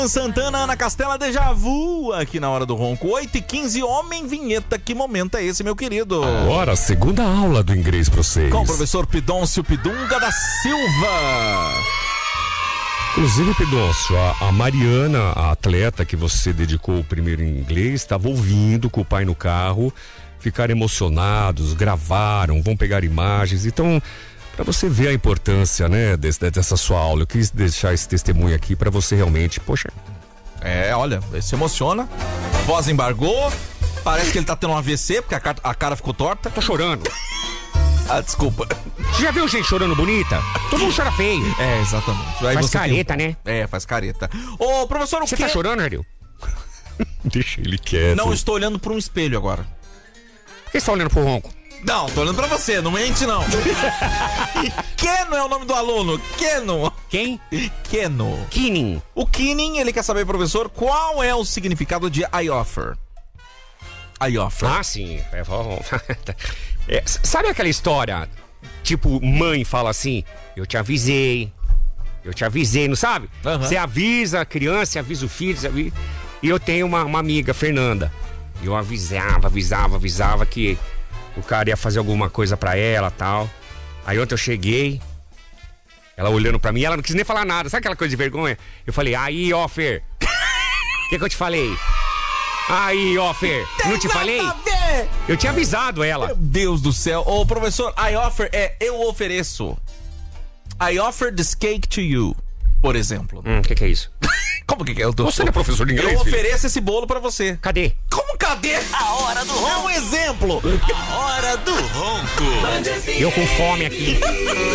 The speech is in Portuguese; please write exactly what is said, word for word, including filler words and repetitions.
Santana, Ana Castela, Déjà Vu, aqui na Hora do Ronco. Oito e quinze, homem vinheta. Que momento é esse, meu querido? Agora, segunda aula do inglês pra vocês. Com o professor Pidoncio Pidunga da Silva. Inclusive, Pidoncio, a, a Mariana, a atleta que você dedicou o primeiro em inglês, estava ouvindo com o pai no carro, ficaram emocionados, gravaram, vão pegar imagens. Então, para você ver a importância, né, desse, dessa sua aula, eu quis deixar esse testemunho aqui para você realmente, poxa. É, olha, ele se emociona, voz embargou, parece que ele tá tendo um A V C, porque a cara, a cara ficou torta. Tô chorando. Ah, desculpa. Você já viu gente chorando bonita? Todo mundo chora feio. É, exatamente. Aí Faz você careta, tem... né? É, faz careta. Ô, professor, o Você que... tá chorando, Ariel? Deixa ele quieto. Não, estou olhando para um espelho agora. Por que você tá olhando pro ronco? Não, tô olhando pra você, não mente não. Keno é o nome do aluno, Keno. Quem? Keno. Kinin. O Kinin, ele quer saber, professor, qual é o significado de I offer? I offer. Ah, sim. É, é, sabe aquela história, tipo, mãe fala assim, eu te avisei, eu te avisei, não sabe? Uhum. Você avisa a criança, avisa o filho, você avisa... E eu tenho uma, uma amiga, Fernanda, eu avisava, avisava, avisava que o cara ia fazer alguma coisa pra ela e tal. Aí ontem eu cheguei, ela olhando pra mim, ela não quis nem falar nada, sabe aquela coisa de vergonha? Eu falei, aí, offer, o que que eu te falei? Aí, offer, não te falei? Eu tinha avisado ela. Meu Deus do céu. Ô, professor, I offer é eu ofereço. I offer this cake to you, por exemplo. Hum, o que que é isso? Como que é? Eu tô... Você não é professor de inglês, Eu filho? ofereço esse bolo pra você. Cadê? Como cadê? A Hora do Ronco. É um exemplo. A Hora do Ronco. Eu com fome aqui.